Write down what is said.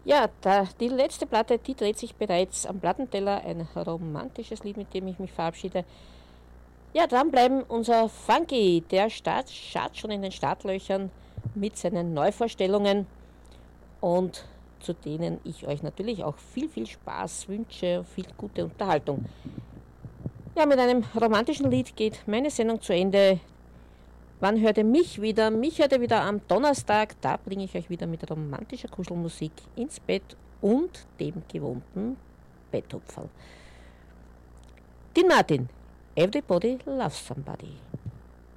Die letzte Platte, die dreht sich bereits am Plattenteller. Ein romantisches Lied, mit dem ich mich verabschiede. Ja, dranbleiben, unser Funky, der schaut schon in den Startlöchern mit seinen Neuvorstellungen und zu denen ich euch natürlich auch viel, viel Spaß wünsche, viel gute Unterhaltung. Ja, mit einem romantischen Lied geht meine Sendung zu Ende. Wann hört ihr mich wieder? Mich hört ihr wieder am Donnerstag. Da bringe ich euch wieder mit romantischer Kuschelmusik ins Bett und dem gewohnten Betthupferl. Dean Martin, Everybody Loves Somebody.